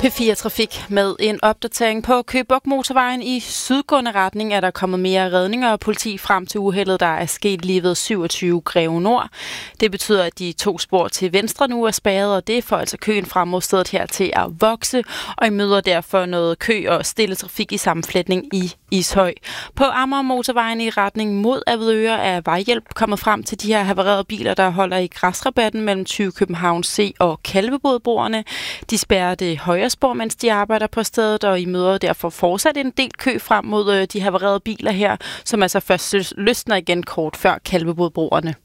P4 Trafik med en opdatering på Køge Bugt Motorvejen i sydgående retning er der kommet mere redninger og politi frem til uheldet, der er sket lige ved 27 Greve Nord. Det betyder, at de 2 spor til venstre nu er spærret, og det får altså køen frem mod stedet her til at vokse, og I møder derfor noget kø og stille trafik i sammenflætning i Ishøj. På Amager Motorvejen i retning mod Avedøre er vejhjælp kommet frem til de her havarerede biler, der holder i græsrabatten mellem 20 København C og Kalvebodbroerne. De spærrer det højre spor, mens de arbejder på stedet, og I møder derfor fortsat en del kø frem mod de havarerede biler her, som altså først løsner igen kort før Kalvebodbroerne.